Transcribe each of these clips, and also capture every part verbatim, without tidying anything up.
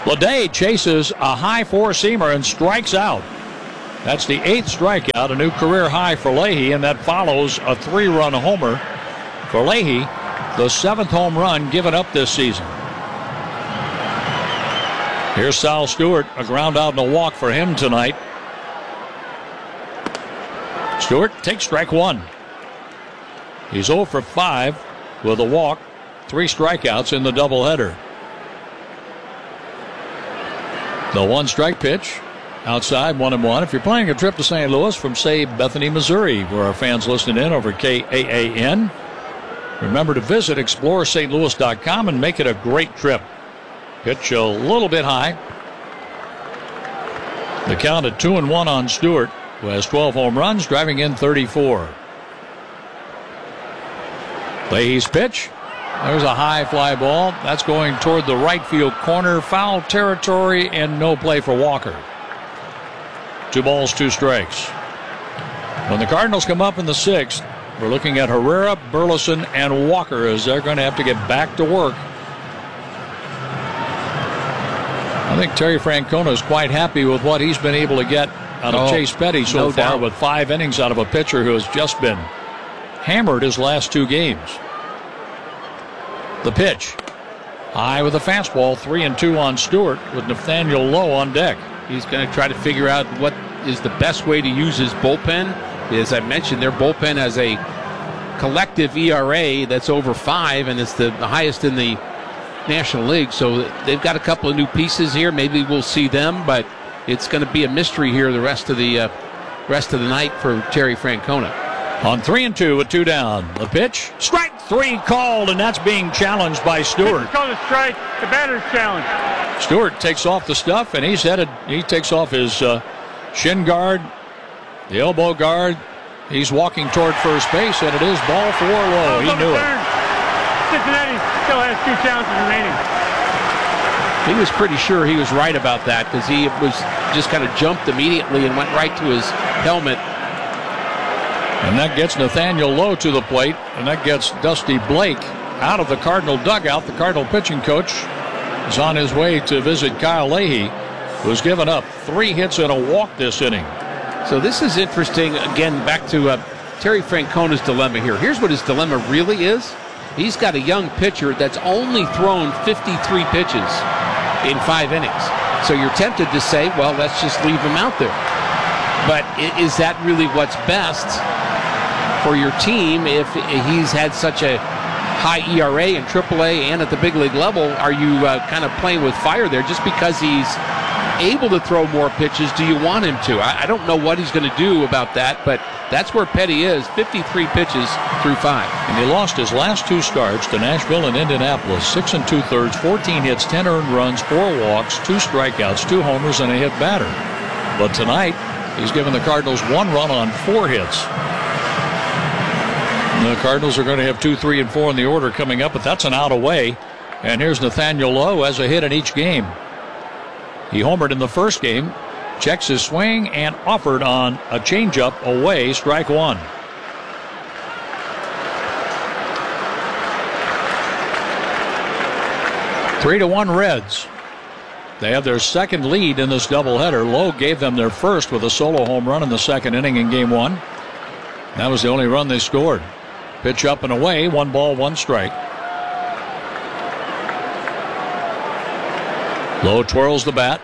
Leday chases a high four-seamer and strikes out. That's the eighth strikeout, a new career high for Leahy, and that follows a three-run homer for Leahy, the seventh home run given up this season. Here's Sal Stewart, a ground out and a walk for him tonight. Stewart takes strike one. He's oh for five with a walk, three strikeouts in the doubleheader. The one strike pitch outside, one and one. If you're planning a trip to Saint Louis from, say, Bethany, Missouri, where our fans listening in over K A A N, remember to visit explore st louis dot com and make it a great trip. Pitch a little bit high. The count at two and one on Stewart, who has twelve home runs, driving in thirty-four. Leahy's pitch. There's a high fly ball. That's going toward the right field corner. Foul territory and no play for Walker. Two balls, two strikes. When the Cardinals come up in the sixth, we're looking at Herrera, Burleson, and Walker as they're going to have to get back to work. I think Terry Francona is quite happy with what he's been able to get out of oh, Chase Petty so no far doubt. With five innings out of a pitcher who has just been hammered his last two games. The pitch. High with a fastball, three and two on Stewart with Nathaniel Lowe on deck. He's going to try to figure out what is the best way to use his bullpen. As I mentioned, their bullpen has a collective E R A that's over five, and it's the, the highest in the National League. So they've got a couple of new pieces here. Maybe we'll see them, but it's going to be a mystery here the rest of the uh, rest of the night for Terry Francona. On three and two with two down. The pitch. Strike three called, and that's being challenged by Stewart. It's called a strike. The batter's challenged. Stewart takes off the stuff, and he's headed. He takes off his uh, shin guard, the elbow guard. He's walking toward first base, and it is ball four low. He knew it. Cincinnati still has two challenges remaining. He was pretty sure he was right about that because he was just kind of jumped immediately and went right to his helmet. And that gets Nathaniel Lowe to the plate, and that gets Dusty Blake out of the Cardinal dugout. The Cardinal pitching coach is on his way to visit Kyle Leahy, who's given up three hits and a walk this inning. So this is interesting. Again, back to uh, Terry Francona's dilemma here. Here's what his dilemma really is. He's got a young pitcher that's only thrown fifty-three pitches in five innings. So you're tempted to say, well, let's just leave him out there. But is that really what's best for your team if he's had such a high E R A in triple A and at the big league level? Are you uh, kind of playing with fire there just because he's able to throw more pitches? Do you want him to? I, I don't know what he's going to do about that, but that's where Petty is, fifty-three pitches through five. And he lost his last two starts to Nashville and Indianapolis, six and two-thirds, fourteen hits, ten earned runs, four walks, two strikeouts, two homers, and a hit batter. But tonight, he's given the Cardinals one run on four hits. The Cardinals are going to have two, three, and four in the order coming up, but that's an out away. And here's Nathaniel Lowe as a hit in each game. He homered in the first game, checks his swing, and offered on a changeup away, strike one. Three to one Reds. They have their second lead in this doubleheader. Lowe gave them their first with a solo home run in the second inning in game one. That was the only run they scored. Pitch up and away, one ball, one strike. Lowe twirls the bat.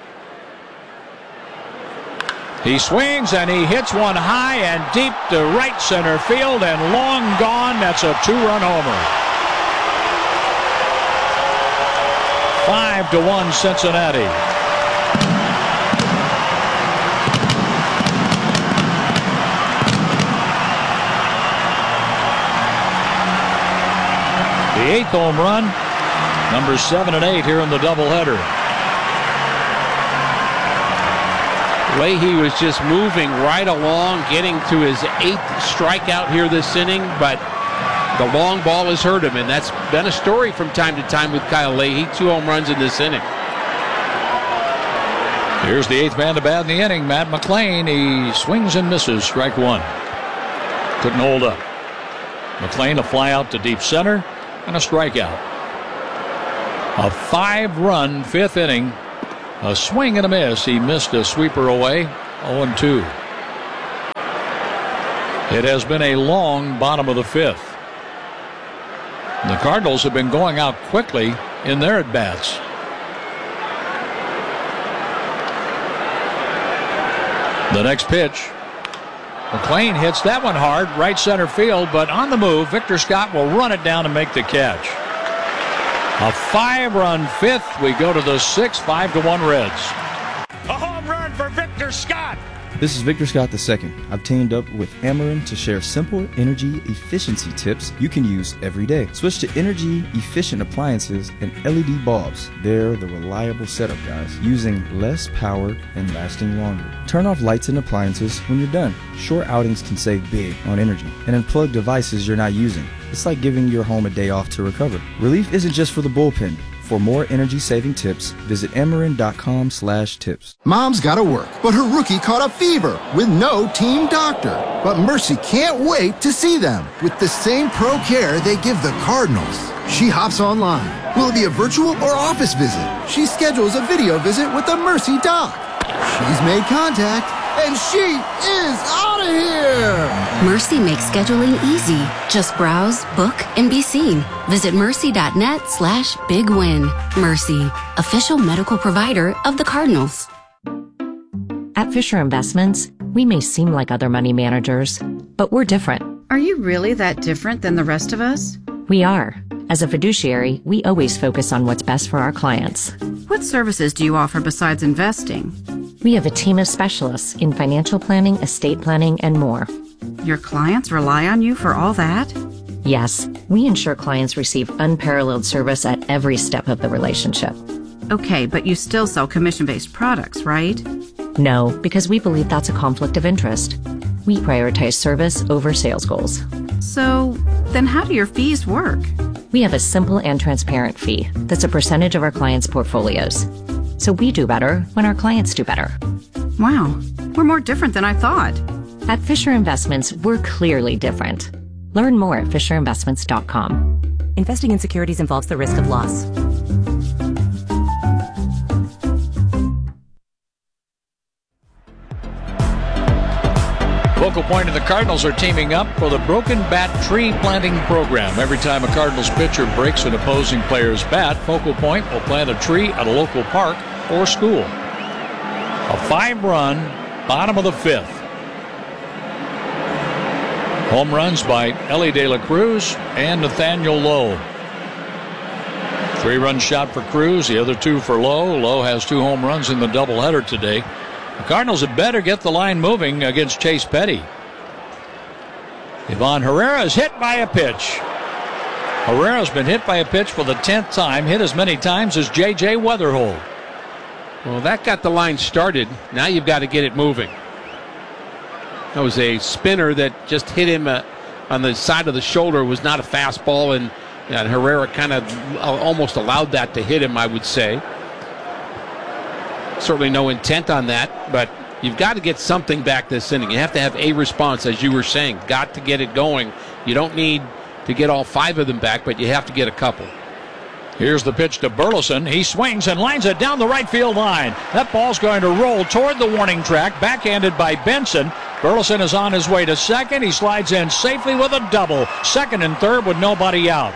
He swings and he hits one high and deep to right center field and long gone. That's a two-run homer. Five to one Cincinnati. The eighth home run, numbers seven and eight here in the doubleheader. Leahy was just moving right along, getting to his eighth strikeout here this inning, but the long ball has hurt him, and that's been a story from time to time with Kyle Leahy. Two home runs in this inning. Here's the eighth man to bat in the inning, Matt McLain. He swings and misses, strike one. Couldn't hold up. McLain a fly out to deep center and a strikeout. A five-run fifth inning. A swing and a miss. He missed a sweeper away. oh and two. It has been a long bottom of the fifth. The Cardinals have been going out quickly in their at-bats. The next pitch. McLean hits that one hard, right center field, but on the move, Victor Scott will run it down and make the catch. A five-run fifth. We go to the sixth, five to one Reds. A home run for Victor Scott. This is Victor Scott the second. I've teamed up with Ameren to share simple energy efficiency tips you can use every day. Switch to energy efficient appliances and L E D bulbs. They're the reliable setup, guys, using less power and lasting longer. Turn off lights and appliances when you're done. Short outings can save big on energy. And unplug devices you're not using. It's like giving your home a day off to recover. Relief isn't just for the bullpen. For more energy-saving tips, visit Ameren.com slash tips. Mom's gotta work, but her rookie caught a fever with no team doctor. But Mercy can't wait to see them with the same pro care they give the Cardinals. She hops online. Will it be a virtual or office visit? She schedules a video visit with the Mercy doc. She's made contact, and she is out of here! Mercy makes scheduling easy. Just browse, book, and be seen. Visit mercy.net slash big win. Mercy, official medical provider of the Cardinals. At Fisher Investments, we may seem like other money managers, but we're different. Are you really that different than the rest of us? We are. As a fiduciary, we always focus on what's best for our clients. What services do you offer besides investing? We have a team of specialists in financial planning, estate planning, and more. Your clients rely on you for all that? Yes, we ensure clients receive unparalleled service at every step of the relationship. Okay, but you still sell commission-based products, right? No, because we believe that's a conflict of interest. We prioritize service over sales goals. So, then how do your fees work? We have a simple and transparent fee that's a percentage of our clients' portfolios. So we do better when our clients do better. Wow, we're more different than I thought. At Fisher Investments, we're clearly different. Learn more at fisher investments dot com. Investing in securities involves the risk of loss. Focal Point and the Cardinals are teaming up for the Broken Bat Tree Planting Program. Every time a Cardinals pitcher breaks an opposing player's bat, Focal Point will plant a tree at a local park or school. A five-run bottom of the fifth. Home runs by Ellie De La Cruz and Nathaniel Lowe. Three-run shot for Cruz, the other two for Lowe. Lowe has two home runs in the doubleheader today. The Cardinals had better get the line moving against Chase Petty. Ivan Herrera is hit by a pitch. Herrera's been hit by a pitch for the tenth time, hit as many times as J J Weatherhold. Well, that got the line started. Now you've got to get it moving. That was a spinner that just hit him uh, on the side of the shoulder. It was not a fastball, and, and Herrera kind of almost allowed that to hit him, I would say. Certainly no intent on that, but you've got to get something back this inning. You have to have a response, as you were saying. Got to get it going. You don't need to get all five of them back, but you have to get a couple. Here's the pitch to Burleson. He swings and lines it down the right field line. That ball's going to roll toward the warning track, backhanded by Benson. Burleson is on his way to second. He slides in safely with a double. Second and third with nobody out.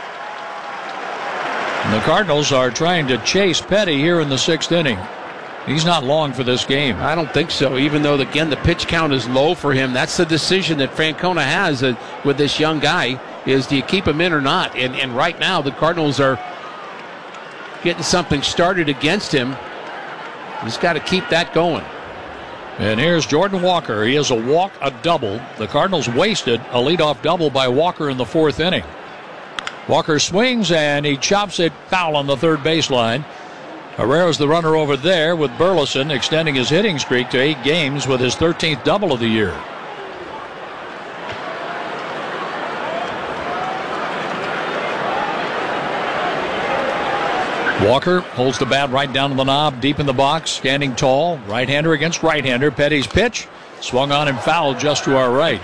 And the Cardinals are trying to chase Petty here in the sixth inning. He's not long for this game. I don't think so, even though, again, the pitch count is low for him. That's the decision that Francona has uh, with this young guy, is do you keep him in or not? And, and right now, the Cardinals are getting something started against him. He's got to keep that going. And here's Jordan Walker. He has a walk, a double. The Cardinals wasted a leadoff double by Walker in the fourth inning. Walker swings, and he chops it foul on the third baseline. Herrera's the runner over there with Burleson, extending his hitting streak to eight games with his thirteenth double of the year. Walker holds the bat right down to the knob, deep in the box, standing tall. Right-hander against right-hander. Petty's pitch swung on and fouled just to our right.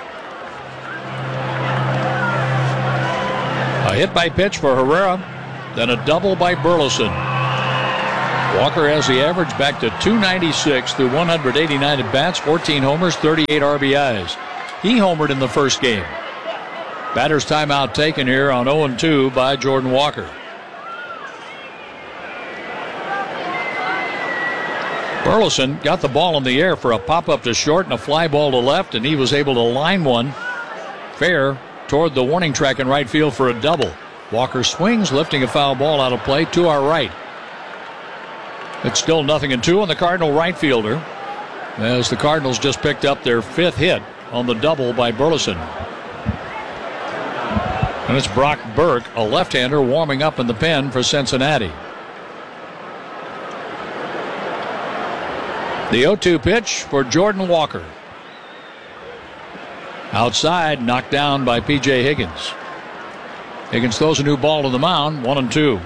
A hit by pitch for Herrera. then a double by Burleson. Walker has the average back to two ninety-six through one hundred eighty-nine at-bats, fourteen homers, thirty-eight R B Is. He homered in the first game. Batter's timeout taken here on oh and two by Jordan Walker. Burleson got the ball in the air for a pop-up to short and a fly ball to left, and he was able to line one fair toward the warning track in right field for a double. Walker swings, lifting a foul ball out of play to our right. It's still nothing and two on the Cardinal right fielder, as the Cardinals just picked up their fifth hit on the double by Burleson. And it's Brock Burke, a left-hander, warming up in the pen for Cincinnati. The oh two pitch for Jordan Walker. Outside, knocked down by P J Higgins. Higgins throws a new ball to the mound, one and two.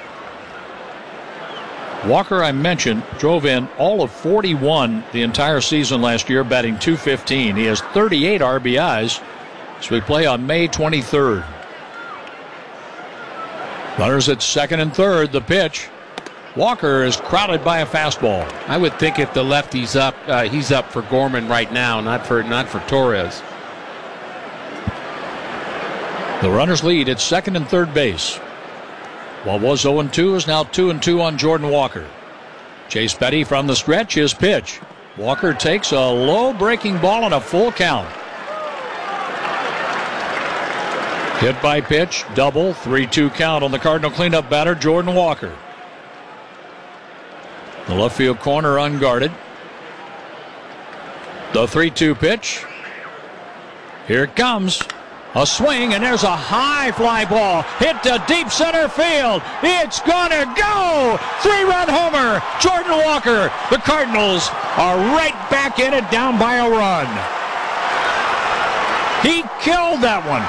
Walker, I mentioned, drove in all of forty-one the entire season last year, batting two fifteen. He has thirty-eight R B Is as we play on May twenty-third. Runners at second and third. The pitch. Walker is crowded by a fastball. I would think if the lefty's up, uh, he's up for Gorman right now, not for not for Torres. The runners lead at second and third base. What was oh and two is now two and two on Jordan Walker. Chase Petty from the stretch, his pitch. Walker takes a low breaking ball on a full count. Hit by pitch, double, three two count on the Cardinal cleanup batter, Jordan Walker. The left field corner unguarded. The three two pitch. Here it comes. A swing, and there's a high fly ball. Hit to deep center field. It's gonna go! Three-run homer. Jordan Walker. The Cardinals are right back in it, down by a run. He killed that one.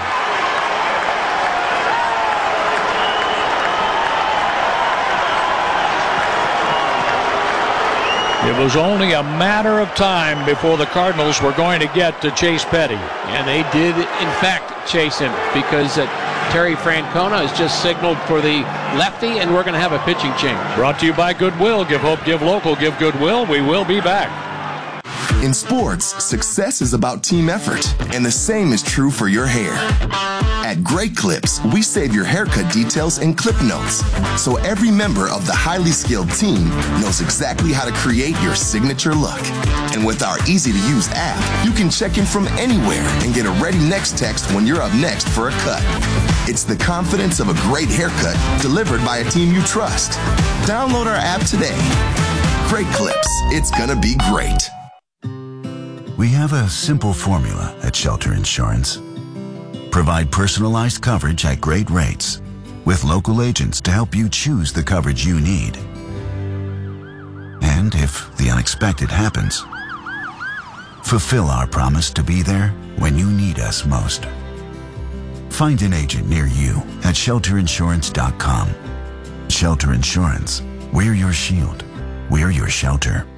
It was only a matter of time before the Cardinals were going to get to Chase Petty. And they did, in fact, chase him, because uh, Terry Francona has just signaled for the lefty, and we're going to have a pitching change. Brought to you by Goodwill. Give hope, give local, give Goodwill. We will be back. In sports, success is about team effort, and the same is true for your hair. At Great Clips, we save your haircut details in clip notes, so every member of the highly skilled team knows exactly how to create your signature look. And with our easy-to-use app, you can check in from anywhere and get a ready next text when you're up next for a cut. It's the confidence of a great haircut delivered by a team you trust. Download our app today. Great Clips. It's gonna be great. We have a simple formula at Shelter Insurance. Provide personalized coverage at great rates with local agents to help you choose the coverage you need. And if the unexpected happens, fulfill our promise to be there when you need us most. Find an agent near you at shelter insurance dot com. Shelter Insurance. We're your shield. We're your shelter.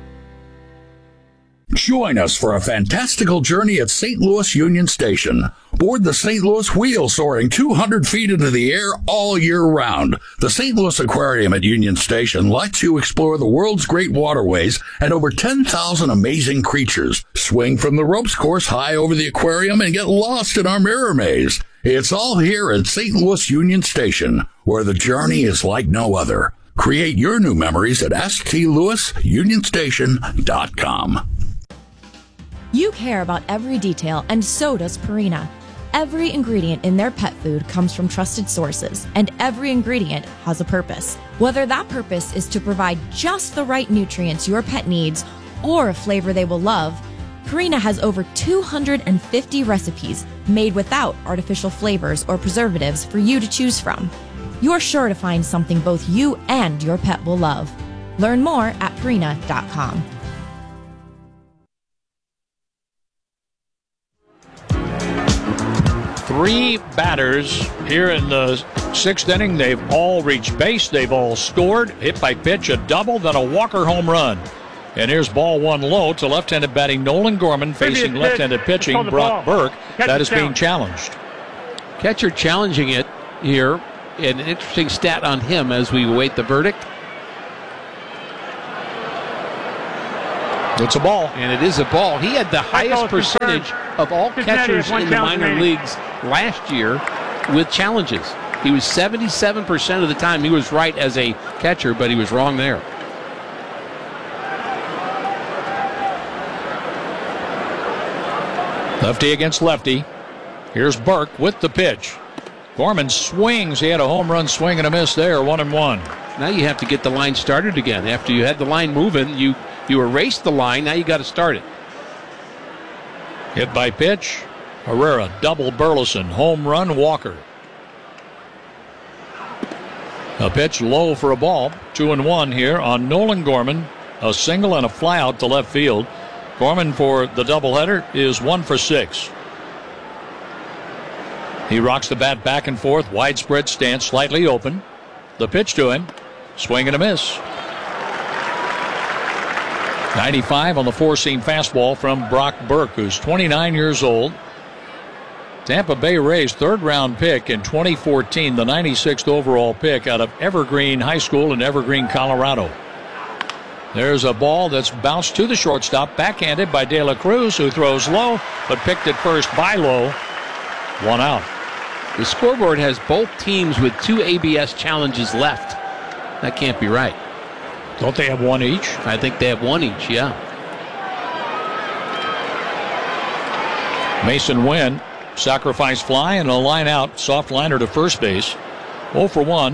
Join us for a fantastical journey at Saint Louis Union Station. Board the Saint Louis Wheel, soaring two hundred feet into the air all year round. The Saint Louis Aquarium at Union Station lets you explore the world's great waterways and over ten thousand amazing creatures. Swing from the ropes course high over the aquarium and get lost in our mirror maze. It's all here at Saint Louis Union Station, where the journey is like no other. Create your new memories at s t louis union station dot com. You care about every detail, and so does Purina. Every ingredient in their pet food comes from trusted sources, and every ingredient has a purpose. Whether that purpose is to provide just the right nutrients your pet needs or a flavor they will love, Purina has over two hundred fifty recipes made without artificial flavors or preservatives for you to choose from. You're sure to find something both you and your pet will love. Learn more at purina dot com. Three batters here in the sixth inning. They've all reached base. They've all scored. Hit by pitch, a double, then a Walker home run. And here's ball one low to left-handed batting Nolan Gorman, facing left-handed pitching Brock Burke. That is being challenged. Catcher challenging it here an interesting stat on him as we await the verdict. It's a ball. And it is a ball. He had the highest percentage of all catchers in the minor leagues last year with challenges. He was seventy-seven percent of the time he was right as a catcher, but he was wrong there. Lefty against lefty. Here's Burke with the pitch. Gorman swings. He had a home run swing and a miss there, one and one. Now you have to get the line started again. After you had the line moving, you, you erased the line. Now you got to start it. Hit by pitch. Herrera, double Burleson, home run Walker. A pitch low for a ball. Two and one here on Nolan Gorman. A single and a fly out to left field. Gorman for the doubleheader is one for six. He rocks the bat back and forth. Widespread stance, slightly open. The pitch to him. Swing and a miss. ninety-five on the four-seam fastball from Brock Burke, who's twenty-nine years old. Tampa Bay Rays third-round pick in twenty fourteen, the ninety-sixth overall pick out of Evergreen High School in Evergreen, Colorado. There's a ball that's bounced to the shortstop, backhanded by De La Cruz, who throws low, but picked it first by Lowe. One out. The scoreboard has both teams with two A B S challenges left. That can't be right. Don't they have one each? I think they have one each, yeah. Mason Wynn, sacrifice fly and a line out, soft liner to first base. oh for one.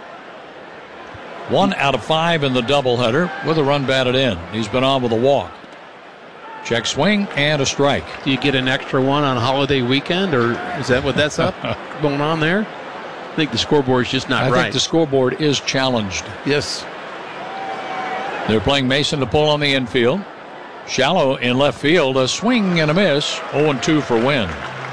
One out of five in the doubleheader with a run batted in. He's been on with a walk. Check swing and a strike. Do you get an extra one on holiday weekend, or is that what that's up going on there? I think the scoreboard is just not I right. I think the scoreboard is challenged. Yes. They're playing Mason to pull on the infield. Shallow in left field. A swing and a miss. oh and two for Wynn.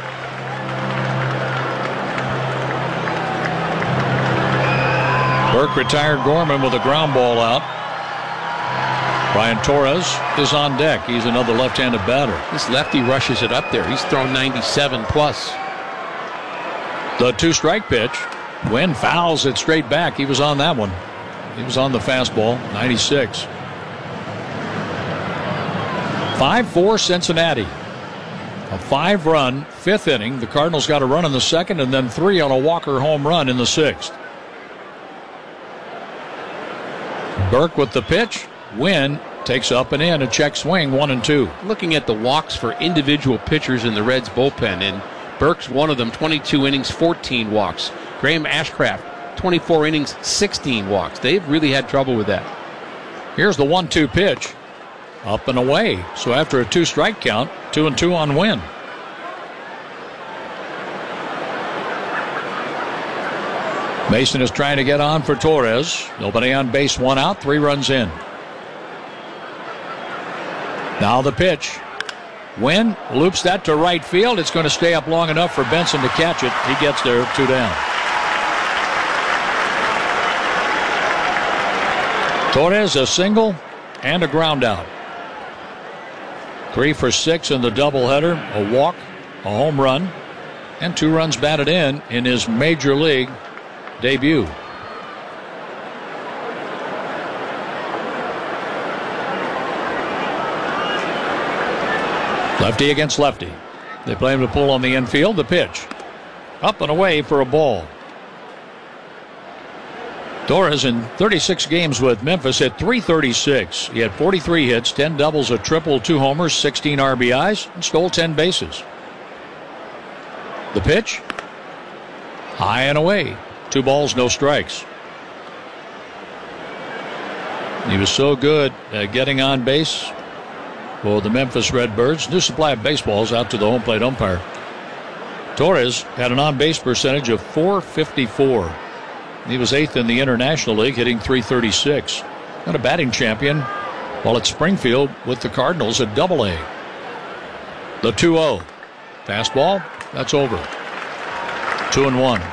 Burke retired Gorman with a ground ball out. Brian Torres is on deck. He's another left-handed batter. This lefty rushes it up there. He's thrown ninety-seven plus. The two-strike pitch. Wynn fouls it straight back. He was on that one. He was on the fastball, ninety-six. five four Cincinnati. A five-run fifth inning. The Cardinals got a run in the second and then three on a Walker home run in the sixth. Burke with the pitch. Wynn takes up and in a check swing, one and two. Looking at the walks for individual pitchers in the Reds bullpen, and Burke's one of them, twenty-two innings, fourteen walks. Graham Ashcraft, twenty-four innings, sixteen walks. They've really had trouble with that. Here's the one two pitch. Up and away. So after a two-strike count, two and two on Wynn. Mason is trying to get on for Torres. Nobody on base, one out, three runs in. Now the pitch. Wynn loops that to right field. It's going to stay up long enough for Benson to catch it. He gets there, two down. Torres a single and a ground out. Three for six in the doubleheader. A walk, a home run, and two runs batted in in his major league debut. Lefty against lefty. They play him to pull on the infield. The pitch. Up and away for a ball. Torres in thirty-six games with Memphis hit three thirty-six. He had forty-three hits, ten doubles, a triple, two homers, sixteen R B Is, and stole ten bases. The pitch. High and away. Two balls, no strikes. He was so good at getting on base for the Memphis Redbirds. New supply of baseballs out to the home plate umpire. Torres had an on-base percentage of four fifty-four. He was eighth in the International League, hitting three thirty-six. And a batting champion while at Springfield with the Cardinals at Double A. The two oh. Fastball, that's over. Two and one.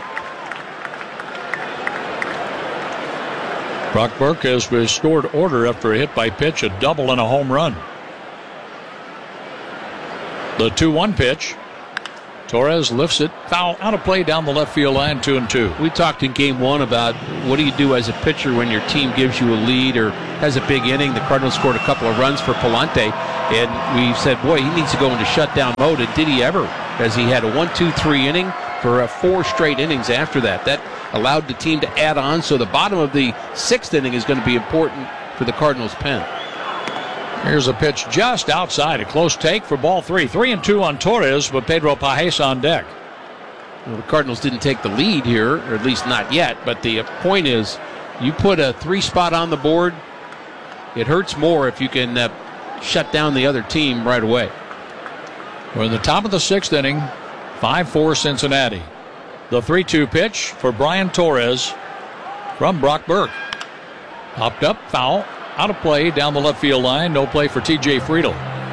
Brock Burke has restored order after a hit by pitch, a double and a home run. The two one pitch. Torres lifts it, foul, out of play down the left field line, two and two. We talked in game one about what do you do as a pitcher when your team gives you a lead or has a big inning. The Cardinals scored a couple of runs for Palante, and we said, boy, he needs to go into shutdown mode. And did he ever? As he had a one two three inning for uh, four straight innings after that. That allowed the team to add on, so the bottom of the sixth inning is going to be important for the Cardinals' pen. Here's a pitch just outside. A close take for ball three. Three and two on Torres, but Pedro Pages on deck. Well, the Cardinals didn't take the lead here, or at least not yet, but the point is you put a three spot on the board, it hurts more if you can uh, shut down the other team right away. We're in the top of the sixth inning, five four Cincinnati. The three two pitch for Brian Torres from Brock Burke. Popped up, foul. Out of play down the left field line. No play for T J Friedl.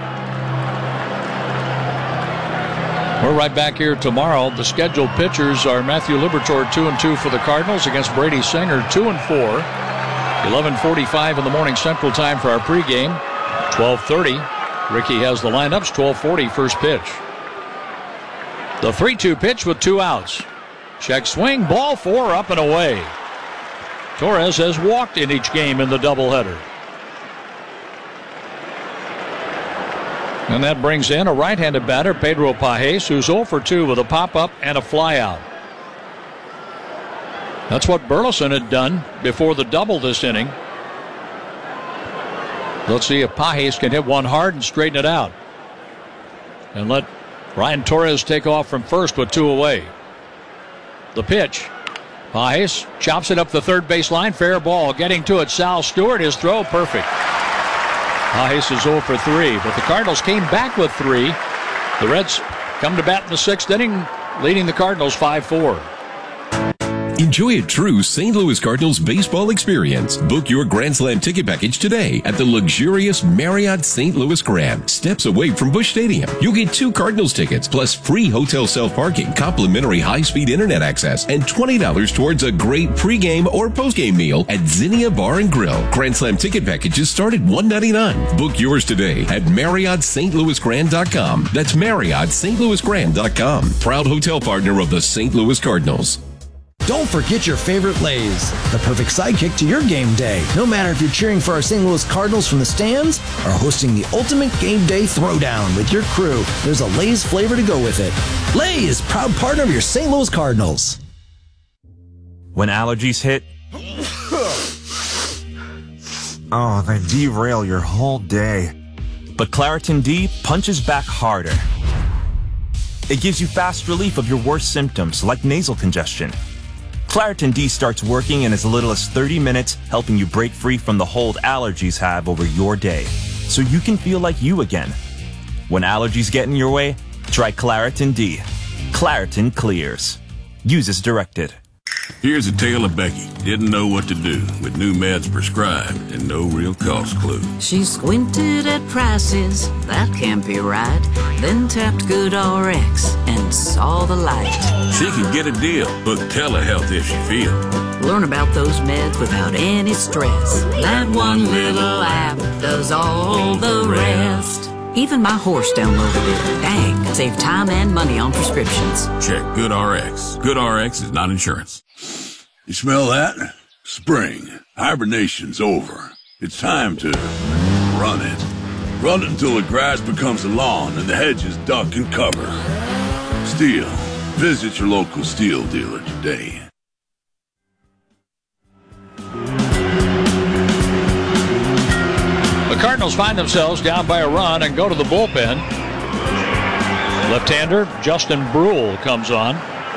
We're right back here tomorrow. The scheduled pitchers are Matthew Liberatore, two and two for the Cardinals against Brady Singer, two and four. eleven forty-five in the morning Central Time for our pregame. twelve thirty. Ricky has the lineups. twelve forty first pitch. The three two pitch with two outs. Check swing. Ball four up and away. Torres has walked in each game in the doubleheader. And that brings in a right-handed batter, Pedro Pages, who's oh for two with a pop-up and a flyout. That's what Burleson had done before the double this inning. Let's see if Pages can hit one hard and straighten it out. And let Brian Torres take off from first with two away. The pitch. Pages chops it up the third base line. Fair ball. Getting to it, Sal Stewart. His throw perfect. Pages is oh for three, but the Cardinals came back with three. The Reds come to bat in the sixth inning, leading the Cardinals five four. Enjoy a true Saint Louis Cardinals baseball experience. Book your Grand Slam ticket package today at the luxurious Marriott Saint Louis Grand, steps away from Busch Stadium. You'll get two Cardinals tickets plus free hotel self-parking, complimentary high-speed internet access, and twenty dollars towards a great pregame or postgame meal at Zinnia Bar and Grill. Grand Slam ticket packages start at one ninety-nine. Book yours today at Marriott Saint Louis Grand dot com. That's Marriott Saint Louis Grand dot com. Proud hotel partner of the Saint Louis Cardinals. Don't forget your favorite Lay's, the perfect sidekick to your game day. No matter if you're cheering for our Saint Louis Cardinals from the stands or hosting the ultimate game day throwdown with your crew, there's a Lay's flavor to go with it. Lay's, proud partner of your Saint Louis Cardinals. When allergies hit, oh, they derail your whole day. But Claritin D punches back harder. It gives you fast relief of your worst symptoms, like nasal congestion. Claritin D starts working in as little as thirty minutes, helping you break free from the hold allergies have over your day, so you can feel like you again. When allergies get in your way, try Claritin D. Claritin clears. Use as directed. Here's a tale of Becky. Didn't know what to do with new meds prescribed and no real cost clue. She squinted at prices, that can't be right. Then tapped GoodRx and saw the light. She could get a deal, book telehealth if she feels. Learn about those meds without any stress. That one little app does all the rest. Even my horse downloaded it. Dang, save time and money on prescriptions. Check GoodRx. GoodRx is not insurance. You smell that? Spring. Hibernation's over. It's time to run it. Run it until the grass becomes a lawn and the hedges duck and cover. Steel. Visit your local steel dealer today. The Cardinals find themselves down by a run and go to the bullpen. Left-hander Justin Brule comes on.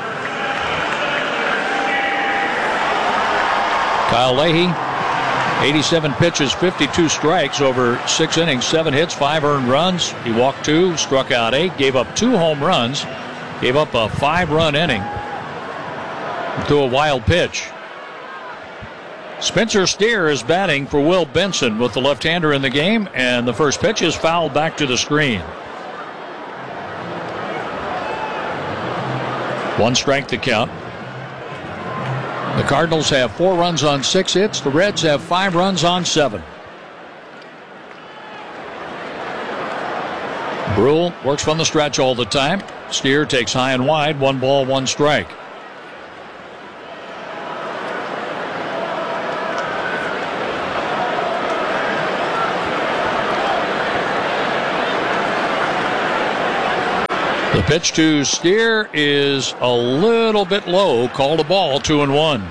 Kyle Leahy, eighty-seven pitches, fifty-two strikes over six innings, seven hits, five earned runs. He walked two, struck out eight, gave up two home runs, gave up a five-run inning to a wild pitch. Spencer Steer is batting for Will Benson with the left-hander in the game, and the first pitch is fouled back to the screen. One strike to count. The Cardinals have four runs on six hits. The Reds have five runs on seven. Brule works from the stretch all the time. Steer takes high and wide. One ball, one strike. The pitch to Steer is a little bit low. Called a ball, two and one.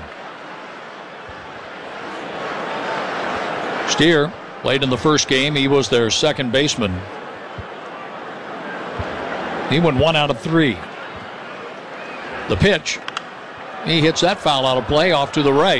Steer played in the first game. He was their second baseman. He went one out of three. The pitch. He hits that foul out of play off to the right.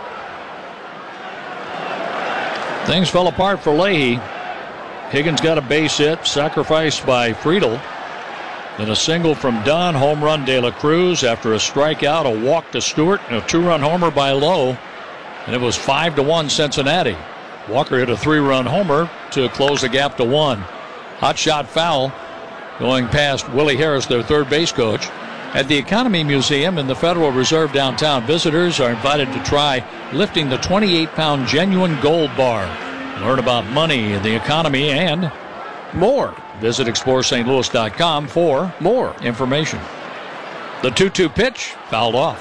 Things fell apart for Leahy. Higgins got a base hit, sacrificed by Friedel. Then a single from Dunn, home run De La Cruz after a strikeout, a walk to Stewart, and a two-run homer by Lowe. And it was five to one Cincinnati. Walker hit a three-run homer to close the gap to one. Hot shot foul going past Willie Harris, their third base coach. At the Economy Museum in the Federal Reserve downtown, visitors are invited to try lifting the twenty-eight pound genuine gold bar. Learn about money, the economy, and more. Visit explore Saint Louis dot com for more information. The two two pitch fouled off.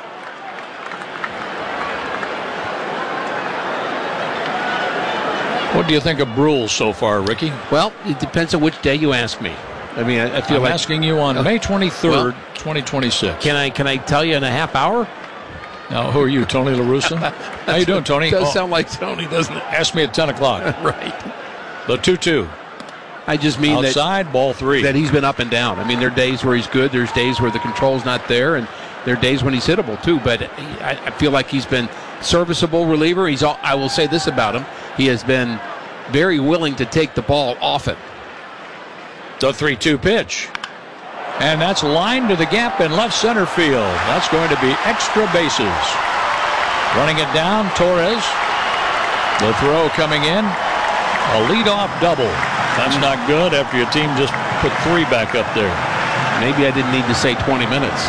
What do you think of Brule so far, Ricky? Well, it depends on which day you ask me. I mean, I, I feel I'm like asking you on May twenty-third, well, twenty twenty-six. Can I can I tell you in a half hour? Now, who are you, Tony La Russa? How you doing, Tony? It does oh, sound like Tony, doesn't it? Ask me at ten o'clock. Right. The two two. I just mean outside, that, ball three. That he's been up and down. I mean, there are days where he's good. There's days where the control's not there, and there are days when he's hittable too. But I, I feel like he's been serviceable reliever. He's. All, I will say this about him: he has been very willing to take the ball often. The three two pitch, and that's lined to the gap in left center field. That's going to be extra bases. Running it down, Torres. The throw coming in, a leadoff double. That's not good after your team just put three back up there. Maybe I didn't need to say twenty minutes.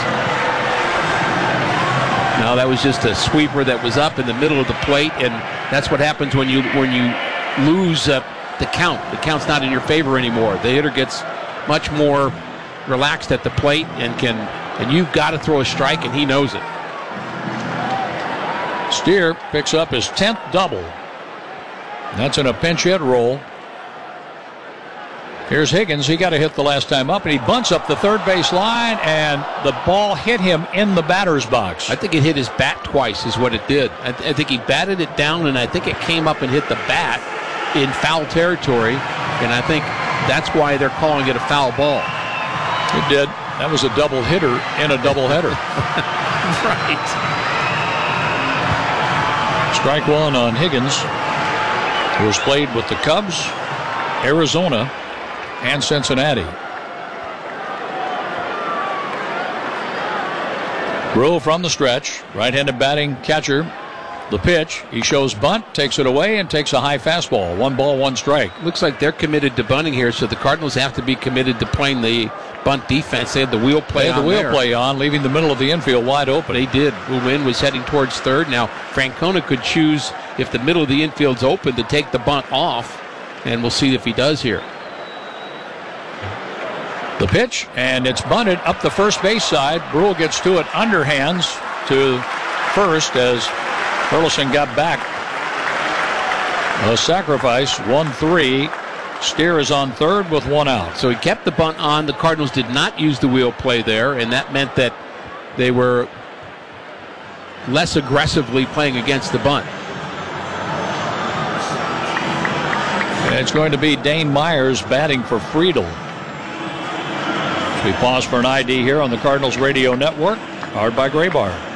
No, that was just a sweeper that was up in the middle of the plate, and that's what happens when you when you lose uh, the count. The count's not in your favor anymore. The hitter gets much more relaxed at the plate and can and you've got to throw a strike, and he knows it. Steer picks up his tenth double. That's in a pinch hit roll. Here's Higgins. He got a hit the last time up, and he bunts up the third base line, and the ball hit him in the batter's box. I think it hit his bat twice is what it did. I, th- I think he batted it down, and I think it came up and hit the bat in foul territory, and I think that's why they're calling it a foul ball. It did. That was a double hitter in a double header. Right. Strike one on Higgins, who has played with the Cubs, Arizona, and Cincinnati. Brule from the stretch, right-handed batting catcher. The pitch, he shows bunt, takes it away, and takes a high fastball. One ball, one strike. Looks like they're committed to bunting here, so the Cardinals have to be committed to playing the bunt defense. They had the wheel play they had on the wheel there. play on, leaving the middle of the infield wide open. They did. Win was heading towards third. Now, Francona could choose, if the middle of the infield's open, to take the bunt off, and we'll see if he does here. The pitch, and it's bunted up the first base side. Brule gets to it underhands to first as Burleson got back. A sacrifice, one three. Steer is on third with one out. So he kept the bunt on. The Cardinals did not use the wheel play there, and that meant that they were less aggressively playing against the bunt. And it's going to be Dane Myers batting for Friedel. We pause for an I D here on the Cardinals Radio Network, powered by Graybar.